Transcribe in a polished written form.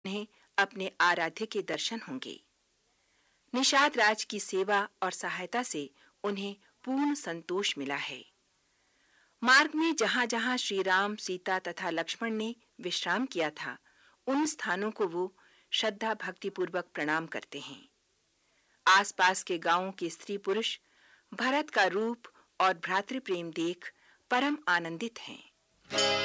उन्हें अपने आराध्य के दर्शन होंगे। निषाद राज की सेवा और सहायता से उन्हें पूर्ण संतोष मिला है। मार्ग में जहां-जहां श्री राम, सीता तथा लक्ष्मण ने विश्राम किया था, उन स्थानों को वो श्रद्धा भक्ति पूर्वक प्रणाम करते हैं। आसपास के गांवों के स्त्री पुरुष भरत का रूप और भ्रातृ प्रेम देख परम आनंदित हैं।